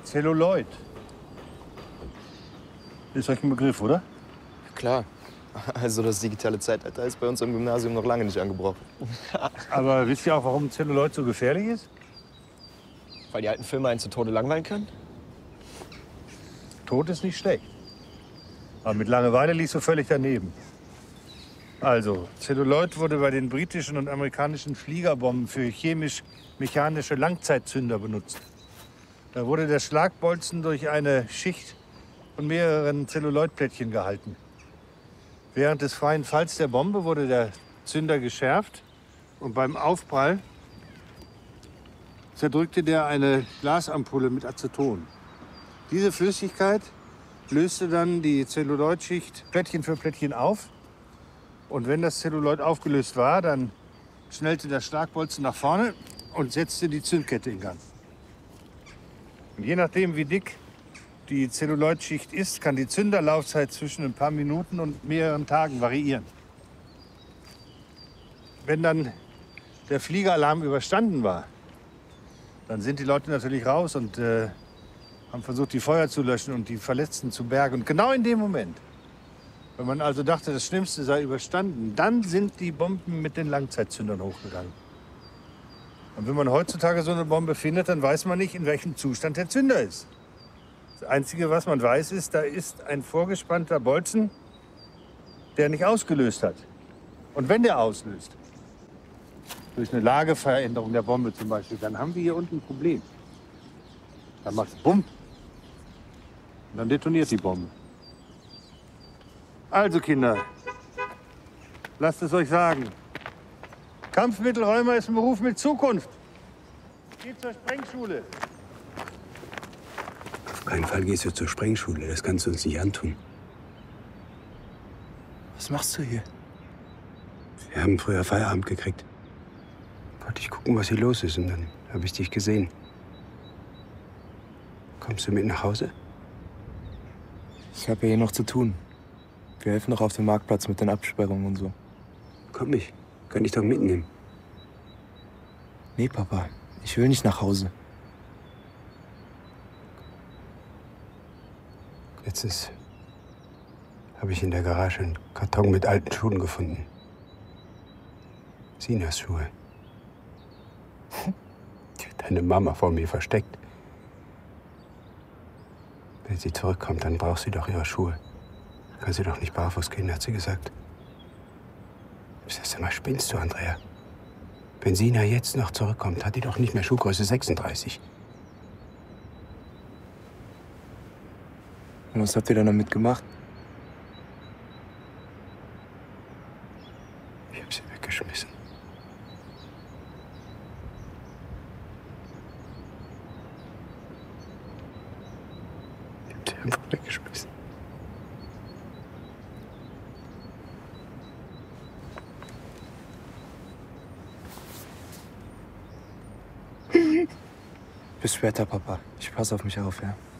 Zelluloid. Ist euch ein Begriff, oder? Klar. Also das digitale Zeitalter ist bei uns im Gymnasium noch lange nicht angebrochen. Aber wisst ihr auch, warum Zelluloid so gefährlich ist? Weil die alten Filme einen zu Tode langweilen können? Tod ist nicht schlecht. Aber mit Langeweile liegst du völlig daneben. Also, Zelluloid wurde bei den britischen und amerikanischen Fliegerbomben für chemisch-mechanische Langzeitzünder benutzt. Da wurde der Schlagbolzen durch eine Schicht von mehreren Zelluloidplättchen gehalten. Während des freien Falls der Bombe wurde der Zünder geschärft und beim Aufprall zerdrückte der eine Glasampulle mit Aceton. Diese Flüssigkeit löste dann die Zelluloidschicht Plättchen für Plättchen auf. Und wenn das Zelluloid aufgelöst war, dann schnellte der Schlagbolzen nach vorne und setzte die Zündkette in Gang. Und je nachdem, wie dick die Zelluloidschicht ist, kann die Zünderlaufzeit zwischen ein paar Minuten und mehreren Tagen variieren. Wenn dann der Fliegeralarm überstanden war, dann sind die Leute natürlich raus und haben versucht, die Feuer zu löschen und die Verletzten zu bergen. Und genau in dem Moment, wenn man also dachte, das Schlimmste sei überstanden, dann sind die Bomben mit den Langzeitzündern hochgegangen. Und wenn man heutzutage so eine Bombe findet, dann weiß man nicht, in welchem Zustand der Zünder ist. Das Einzige, was man weiß, ist, da ist ein vorgespannter Bolzen, der nicht ausgelöst hat. Und wenn der auslöst, durch eine Lageveränderung der Bombe zum Beispiel, dann haben wir hier unten ein Problem. Dann macht es Bumm. Und dann detoniert die Bombe. Also Kinder, lasst es euch sagen. Kampfmittelräumer ist ein Beruf mit Zukunft. Geht zur Sprengschule. Auf keinen Fall gehst du zur Sprengschule. Das kannst du uns nicht antun. Was machst du hier? Wir haben früher Feierabend gekriegt. Wollte ich gucken, was hier los ist. Und dann habe ich dich gesehen. Kommst du mit nach Hause? Ich habe ja hier noch zu tun. Wir helfen noch auf dem Marktplatz mit den Absperrungen und so. Komm ich. Kann ich doch mitnehmen. Nee, Papa. Ich will nicht nach Hause. Letztens habe ich in der Garage einen Karton mit alten Schuhen gefunden. Sinas Schuhe. Die hat deine Mama vor mir versteckt. Wenn sie zurückkommt, dann braucht sie doch ihre Schuhe. Kann sie doch nicht barfuß gehen, hat sie gesagt. Das erste Mal spinnst du, Andrea. Wenn Sina jetzt noch zurückkommt, hat die doch nicht mehr Schuhgröße 36. Und was habt ihr dann damit gemacht? Ich hab sie weggeschmissen. Ich hab sie einfach weggeschmissen. Bis später, Papa. Ich passe auf mich auf, ja?